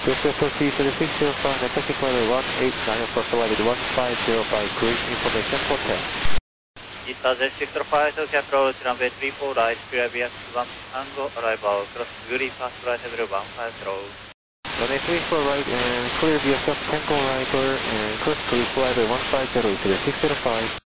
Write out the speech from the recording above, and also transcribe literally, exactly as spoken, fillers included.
Just proceed to the six zero five, and taxi runway one eight nine, approach provided one five zero five, cruise information hotel. East Z Victor five, Tokyo approach runway three four right, clear V X one Tango, arrival, cross Guri pass right, level one five zero. Runway three four right, and clear V X one Tango arrival, and cross Guri flight one five zero to the six zero five.